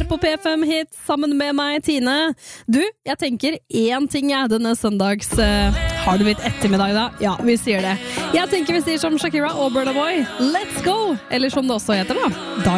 på P5 Hit sammen med meg, Tine. Du, jeg tenker en ting denne søndags... har det blitt ettermiddag da? Ja, vi sier det. Jeg tenker vi sier som Shakira og Burna Boy. Let's go! Eller som det også heter da.